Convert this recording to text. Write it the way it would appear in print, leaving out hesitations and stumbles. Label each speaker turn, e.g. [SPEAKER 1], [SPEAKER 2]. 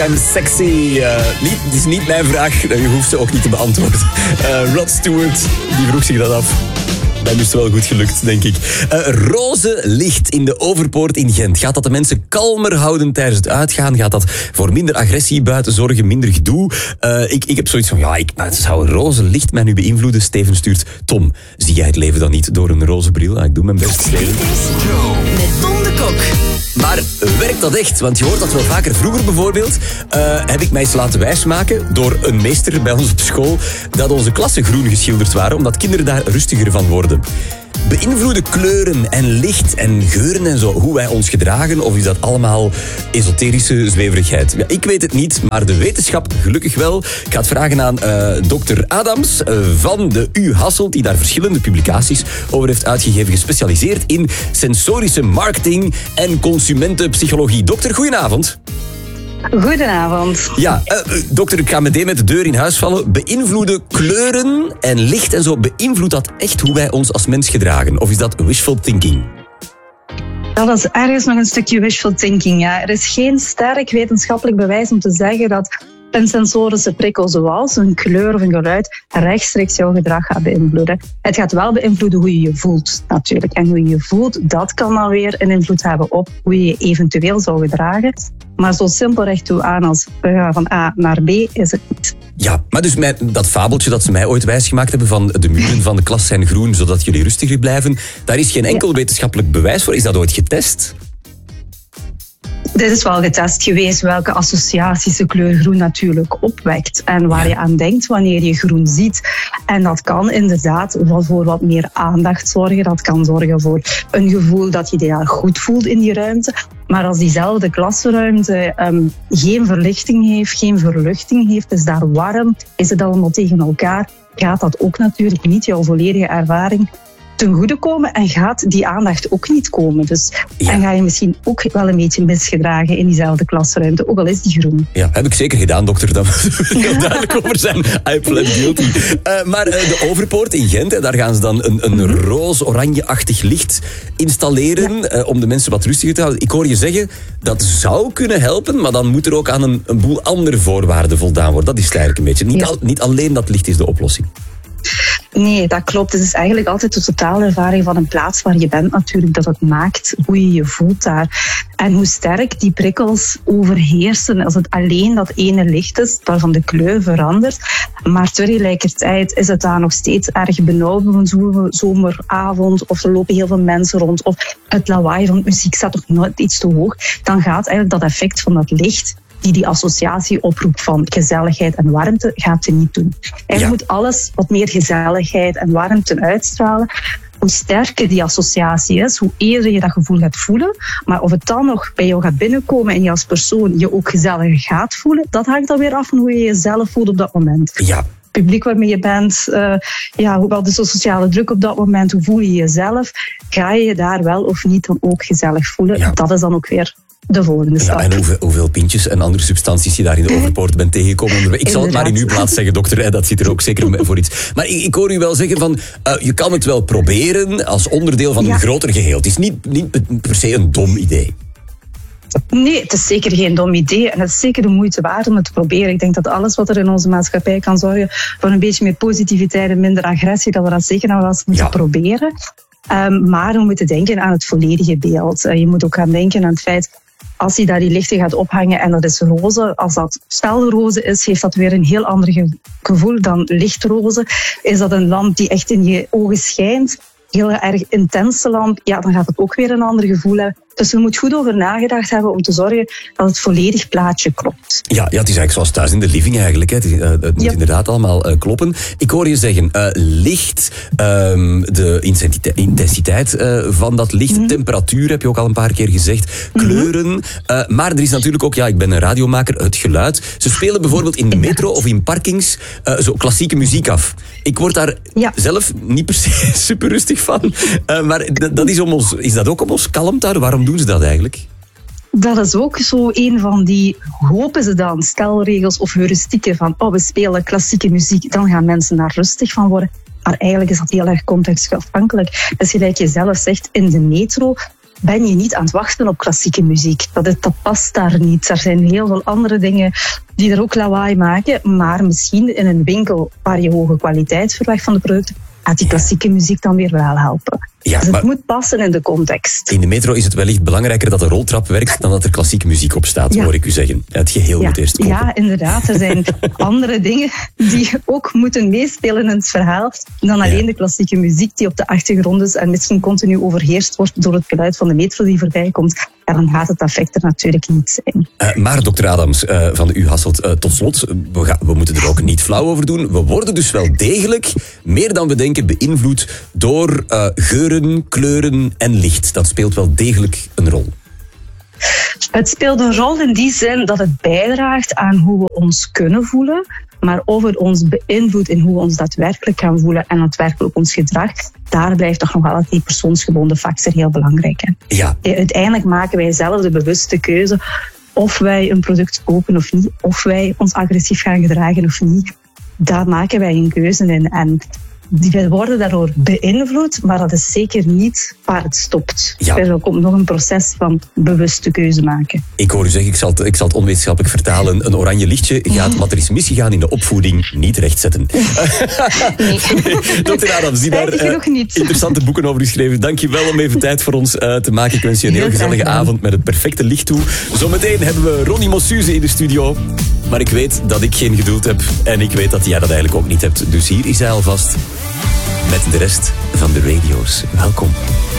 [SPEAKER 1] En sexy. Het is niet mijn vraag. Je hoeft ze ook niet te beantwoorden. Rod Stewart, die vroeg zich dat af. Dat is wel goed gelukt, denk ik. Roze licht in de Overpoort in Gent. Gaat dat de mensen kalmer houden tijdens het uitgaan? Gaat dat voor minder agressie buiten zorgen, minder gedoe? Ik heb zoiets van, het zou roze licht mij nu beïnvloeden. Steven stuurt, Tom, zie jij het leven dan niet door een roze bril? Ik doe mijn best, Steven.
[SPEAKER 2] Met Tom de Kok.
[SPEAKER 1] Maar werkt dat echt? Want je hoort dat wel vaker. Vroeger bijvoorbeeld heb ik mij eens laten wijsmaken door een meester bij ons op school dat onze klassen groen geschilderd waren, omdat kinderen daar rustiger van worden. Beïnvloeden kleuren en licht en geuren en zo hoe wij ons gedragen? Of is dat allemaal esoterische zweverigheid? Ja, ik weet het niet, maar de wetenschap gelukkig wel. Ik ga het vragen aan dokter Adams van de U Hasselt, die daar verschillende publicaties over heeft uitgegeven, gespecialiseerd in sensorische marketing en consumentenpsychologie. Dokter, goedenavond.
[SPEAKER 3] Goedenavond.
[SPEAKER 1] Ja, dokter, ik ga meteen met de deur in huis vallen. Beïnvloeden kleuren en licht en zo, beïnvloedt dat echt hoe wij ons als mens gedragen? Of is dat wishful thinking?
[SPEAKER 3] Dat is ergens nog een stukje wishful thinking. Ja. Er is geen sterk wetenschappelijk bewijs om te zeggen dat een sensorische prikkel zoals een kleur of een geluid rechtstreeks jouw gedrag gaat beïnvloeden. Het gaat wel beïnvloeden hoe je je voelt, natuurlijk. En hoe je je voelt, dat kan dan weer een invloed hebben op hoe je je eventueel zou gedragen. Maar zo simpelrecht toe aan als we gaan van A naar B is het niet.
[SPEAKER 1] Ja, maar dus dat fabeltje dat ze mij ooit wijsgemaakt hebben van de muren van de klas zijn groen zodat jullie rustiger blijven, daar is geen enkel wetenschappelijk bewijs voor. Is dat ooit getest?
[SPEAKER 3] Dit is wel getest geweest welke associaties de kleur groen natuurlijk opwekt en waar je aan denkt wanneer je groen ziet. En dat kan inderdaad voor wat meer aandacht zorgen. Dat kan zorgen voor een gevoel dat je je goed voelt in die ruimte. Maar als diezelfde klasruimte geen verlichting heeft, geen verluchting heeft, is daar warm, is het allemaal tegen elkaar, gaat dat ook natuurlijk niet jouw volledige ervaring ten goede komen en gaat die aandacht ook niet komen. Dus en ga je misschien ook wel een beetje misgedragen in diezelfde klasruimte, ook al is die groen.
[SPEAKER 1] Ja, heb ik zeker gedaan, dokter. Daar moet heel duidelijk over zijn. I plead guilty. Maar de Overpoort in Gent, daar gaan ze dan een roos-oranje-achtig licht installeren om de mensen wat rustiger te houden. Ik hoor je zeggen, dat zou kunnen helpen, maar dan moet er ook aan een boel andere voorwaarden voldaan worden. Dat is het eigenlijk een beetje. Niet alleen dat licht is de oplossing.
[SPEAKER 3] Nee, dat klopt. Het is eigenlijk altijd de totale ervaring van een plaats waar je bent natuurlijk dat het maakt hoe je je voelt daar. En hoe sterk die prikkels overheersen als het alleen dat ene licht is, waarvan de kleur verandert. Maar tegelijkertijd is het daar nog steeds erg benauwd op een zomeravond of er lopen heel veel mensen rond of het lawaai van muziek staat nog nooit iets te hoog. Dan gaat eigenlijk dat effect van dat licht die associatie oproept van gezelligheid en warmte, gaat ze niet doen. Er moet alles wat meer gezelligheid en warmte uitstralen. Hoe sterker die associatie is, hoe eerder je dat gevoel gaat voelen. Maar of het dan nog bij jou gaat binnenkomen en je als persoon je ook gezelliger gaat voelen, dat hangt dan weer af van hoe je jezelf voelt op dat moment.
[SPEAKER 1] Ja.
[SPEAKER 3] Het publiek waarmee je bent, wat is de sociale druk op dat moment, hoe voel je jezelf? Ga je je daar wel of niet dan ook gezellig voelen? Ja. Dat is dan ook weer de volgende stap.
[SPEAKER 1] Ja, en hoeveel pintjes en andere substanties je daar in de Overpoort bent tegengekomen. Ik zal het maar in uw plaats zeggen, dokter. Dat zit er ook zeker voor iets. Maar ik hoor u wel zeggen van, je kan het wel proberen als onderdeel van een groter geheel. Het is niet per se een dom idee.
[SPEAKER 3] Nee, het is zeker geen dom idee. En het is zeker de moeite waard om het te proberen. Ik denk dat alles wat er in onze maatschappij kan zorgen voor een beetje meer positiviteit en minder agressie, dat we dat zeker nog wel eens moeten proberen. Maar we moeten denken aan het volledige beeld. Je moet ook gaan denken aan het feit, als je daar die lichten gaat ophangen en dat is roze, als dat felroze is, heeft dat weer een heel ander gevoel dan lichtroze. Is dat een lamp die echt in je ogen schijnt, heel erg intense lamp, dan gaat het ook weer een ander gevoel hebben. Dus we moeten goed over nagedacht hebben om te zorgen dat het volledig plaatje klopt.
[SPEAKER 1] Ja, het is eigenlijk zoals thuis in de living eigenlijk. Het moet inderdaad allemaal kloppen. Ik hoor je zeggen, licht, de intensiteit van dat licht, temperatuur heb je ook al een paar keer gezegd, kleuren. Maar er is natuurlijk ook, ik ben een radiomaker, het geluid. Ze spelen bijvoorbeeld in de metro of in parkings zo klassieke muziek af. Ik word daar zelf niet per se super rustig van. Maar dat is dat ook om ons kalm te houden? Waarom doen ze dat eigenlijk?
[SPEAKER 3] Dat is ook zo een van die, hopen ze dan, stelregels of heuristieken van we spelen klassieke muziek, dan gaan mensen daar rustig van worden. Maar eigenlijk is dat heel erg contextafhankelijk. Dus gelijk je zelf zegt, in de metro, ben je niet aan het wachten op klassieke muziek. Dat past daar niet. Er zijn heel veel andere dingen die er ook lawaai maken, maar misschien in een winkel waar je hoge kwaliteit verwacht van de producten, gaat die klassieke muziek dan weer wel helpen.
[SPEAKER 1] Ja,
[SPEAKER 3] dus het moet passen in de context.
[SPEAKER 1] In de metro is het wellicht belangrijker dat de roltrap werkt dan dat er klassieke muziek op staat, hoor ik u zeggen. Het geheel moet eerst kopen.
[SPEAKER 3] Ja, inderdaad. Er zijn andere dingen die ook moeten meespelen in het verhaal dan alleen de klassieke muziek die op de achtergrond is en misschien continu overheerst wordt door het geluid van de metro die voorbij komt. Ja, dan gaat het effect er natuurlijk niet zijn.
[SPEAKER 1] Maar dokter Adams van de U Hasselt, tot slot, we moeten er ook niet flauw over doen. We worden dus wel degelijk, meer dan we denken, beïnvloed door geuren, kleuren en licht. Dat speelt wel degelijk een rol.
[SPEAKER 3] Het speelt een rol in die zin dat het bijdraagt aan hoe we ons kunnen voelen, maar of het ons beïnvloedt in hoe we ons daadwerkelijk gaan voelen en daadwerkelijk ons gedrag, daar blijft toch nog wel die persoonsgebonden factor heel belangrijk. Hè?
[SPEAKER 1] Ja.
[SPEAKER 3] Uiteindelijk maken wij zelf de bewuste keuze of wij een product kopen of niet, of wij ons agressief gaan gedragen of niet. Daar maken wij een keuze in. En wij worden daardoor beïnvloed, maar dat is zeker niet waar het stopt.
[SPEAKER 1] Ja.
[SPEAKER 3] Er komt nog een proces van bewuste keuze maken.
[SPEAKER 1] Ik hoor u zeggen, ik zal het onwetenschappelijk vertalen. Een oranje lichtje gaat wat er is misgegaan in de opvoeding niet rechtzetten.
[SPEAKER 3] Nee.
[SPEAKER 1] Dokter Adams, die daar interessante boeken over geschreven. Dank je wel om even tijd voor ons te maken. Ik wens je een heel gezellige avond met het perfecte licht toe. Zometeen hebben we Ronnie Mossuze in de studio. Maar ik weet dat ik geen geduld heb. En ik weet dat jij dat eigenlijk ook niet hebt. Dus hier is hij alvast met de rest van de radio's. Welkom.